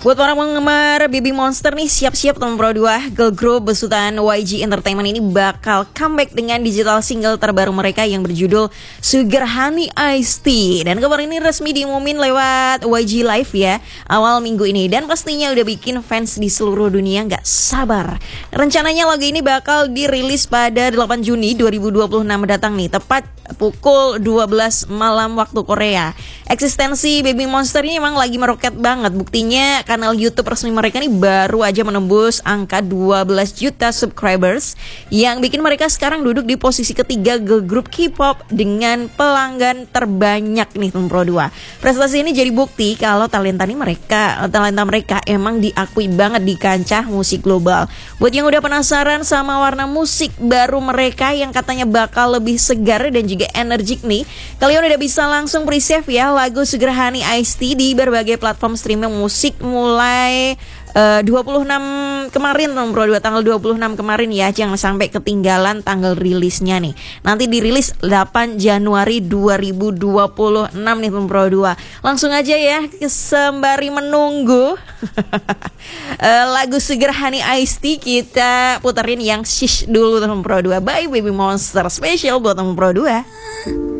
Buat para penggemar Baby Monster nih, siap-siap teman Pro 2. Girl group besutan YG Entertainment ini bakal comeback dengan digital single terbaru mereka yang berjudul Sugar Honey Iced Tea. Dan kabar ini resmi diumumin lewat YG Live ya, awal minggu ini. Dan pastinya udah bikin fans di seluruh dunia gak sabar. Rencananya lagu ini bakal dirilis pada 8 Juni 2026 mendatang nih, tepat pukul 12 malam waktu Korea. Eksistensi Baby Monster ini emang lagi meroket banget. Buktinya kanal YouTube resmi mereka nih baru aja menembus angka 12 juta subscribers, yang bikin mereka sekarang duduk di posisi ketiga girl group K-pop dengan pelanggan terbanyak nih teman Pro 2. Prestasi ini jadi bukti kalau talenta mereka emang diakui banget di kancah musik global. Buat yang udah penasaran sama warna musik baru mereka yang katanya bakal lebih segar dan juga energik nih, kalian udah bisa langsung pre-save ya lagu Sugar Honey Iced Tea di berbagai platform streaming musik mulai 26 kemarin teman Pro 2, tanggal 26 kemarin ya. Jangan sampai ketinggalan tanggal rilisnya nih. Nanti dirilis 8 Januari 2026 nih teman Pro 2. Langsung aja ya sembari menunggu lagu Sugar Honey Iced Tea, kita puterin yang Shish dulu teman Pro 2 by Baby Monster, spesial buat teman Pro 2.